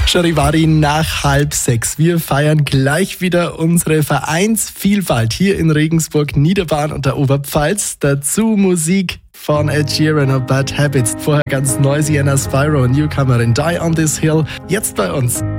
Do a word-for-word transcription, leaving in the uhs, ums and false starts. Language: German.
Charivari nach halb sechs. Wir feiern gleich wieder unsere Vereinsvielfalt hier in Regensburg, Niederbayern und der Oberpfalz. Dazu Musik von Ed Sheeran und Bad Habits. Vorher ganz neu Sienna Spyro, Newcomerin Die on This Hill. Jetzt bei uns.